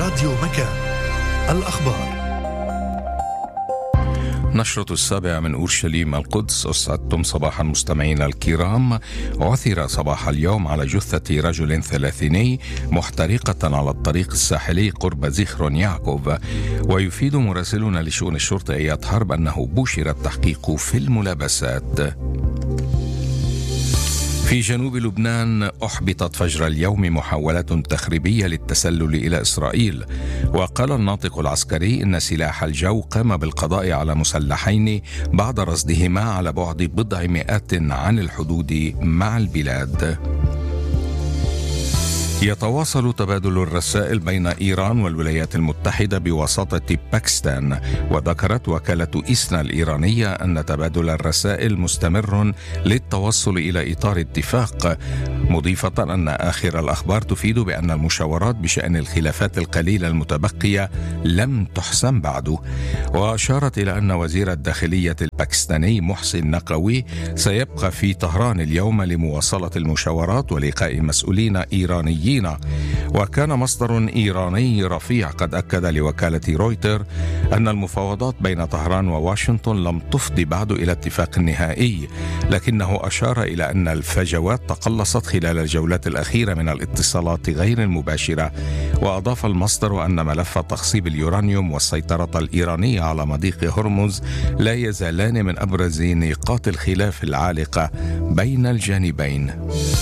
راديو مكان. الأخبار. نشرة 7 من أورشليم القدس. أسعدتم صباحا مستمعينا الكرام. عثر صباح اليوم على جثة رجل 30 محترقة على الطريق الساحلي قرب زيخرون يعقوب. ويفيد مراسلنا لشؤون الشرطة إياد حرب أنه بشر التحقيق في الملابسات. في جنوب لبنان أحبطت فجر اليوم محاولات تخريبية للتسلل إلى إسرائيل. وقال الناطق العسكري إن سلاح الجو قام بالقضاء على مسلحين بعد رصدهما على بعد بضع مئات عن الحدود مع البلاد. يتواصل تبادل الرسائل بين إيران والولايات المتحدة بواسطة باكستان. وذكرت وكالة إسنا الإيرانية أن تبادل الرسائل مستمر للتوصل إلى إطار اتفاق، مضيفة أن آخر الأخبار تفيد بأن المشاورات بشأن الخلافات القليلة المتبقية لم تحسم بعد. وأشارت إلى أن وزير الداخلية الباكستاني محسن نقوي سيبقى في طهران اليوم لمواصلة المشاورات ولقاء مسؤولين إيرانيين. وكان مصدر إيراني رفيع قد أكد لوكالة رويتر أن المفاوضات بين طهران وواشنطن لم تفضي بعد إلى اتفاق نهائي، لكنه أشار إلى أن الفجوات تقلصت خلال الجولات الأخيرة من الاتصالات غير المباشرة. وأضاف المصدر أن ملف تخصيب اليورانيوم والسيطرة الإيرانية على مضيق هرمز لا يزالان من أبرز نقاط الخلاف العالقة بين الجانبين.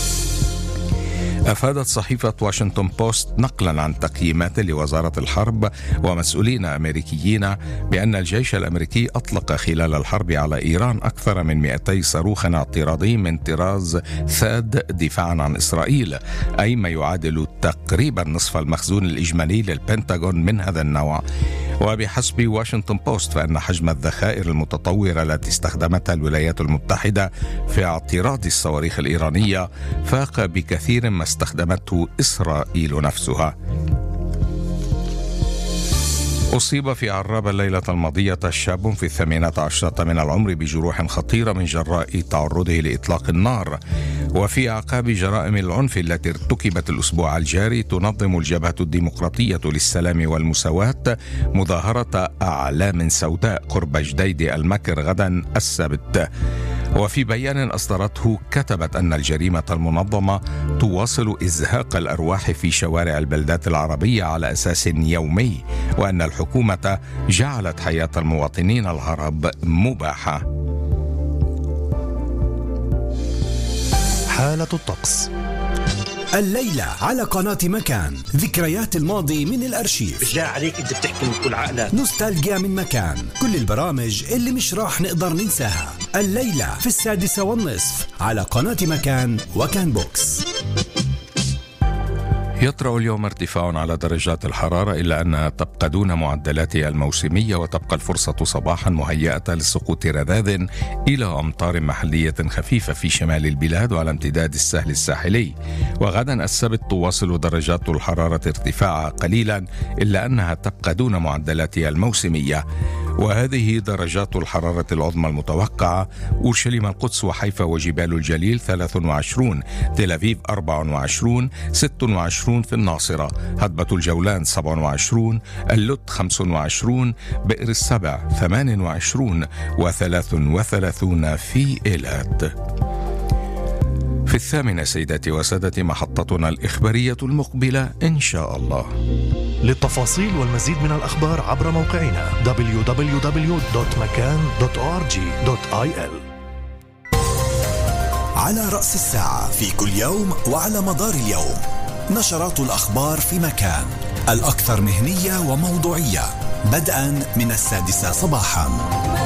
أفادت صحيفة واشنطن بوست نقلا عن تقييمات لوزارة الحرب ومسؤولين أمريكيين بأن الجيش الأمريكي أطلق خلال الحرب على إيران أكثر من 200 صاروخ اعتراضي من طراز ثاد دفاعا عن إسرائيل، أي ما يعادل تقريبا نصف المخزون الإجمالي للبنتاغون من هذا النوع. وبحسب واشنطن بوست فإن حجم الذخائر المتطورة التي استخدمتها الولايات المتحدة في اعتراض الصواريخ الإيرانية فاق بكثير ما استخدمته إسرائيل نفسها. أصيب في عراب الليلة الماضية شاب في 18 من العمر بجروح خطيرة من جراء تعرضه لإطلاق النار. وفي أعقاب جرائم العنف التي ارتكبت الأسبوع الجاري تنظم الجبهة الديمقراطية للسلام والمساواة مظاهرة أعلام سوداء قرب جديد المكر غدا السبت. وفي بيان أصدرته كتبت أن الجريمة المنظمة تواصل إزهاق الأرواح في شوارع البلدات العربية على أساس يومي، وأن الحكومة جعلت حياة المواطنين العرب مباحة. حالة الطقس الليلة على قناة مكان. ذكريات الماضي من الأرشيف. بالله عليك أنت بتحكي من كل عقلك. نوستالجيا من مكان. كل البرامج اللي مش راح نقدر ننساها الليلة في 6:30 على قناة مكان وكان بوكس. يطرأ اليوم ارتفاع على درجات الحرارة إلا أنها تبقى دون معدلاتها الموسمية، وتبقى الفرصة صباحا مهيئة لسقوط رذاذ إلى أمطار محلية خفيفة في شمال البلاد وعلى امتداد السهل الساحلي. وغدا السبت تواصل درجات الحرارة ارتفاعها قليلا إلا أنها تبقى دون معدلاتها الموسمية. وهذه درجات الحرارة العظمى المتوقعة: أورشليم القدس وحيفا وجبال الجليل 23، تل أبيب 24، 26 في الناصرة، هضبة الجولان 27، اللد 25، بئر السبع 28 و33 في إيلات. في 8 سيداتي وسادتي محطتنا الإخبارية المقبلة إن شاء الله. للتفاصيل والمزيد من الأخبار عبر موقعنا www.makan.org.il. على رأس الساعة في كل يوم وعلى مدار اليوم نشرات الأخبار في مكان، الأكثر مهنية وموضوعية، بدءا من 6 صباحا.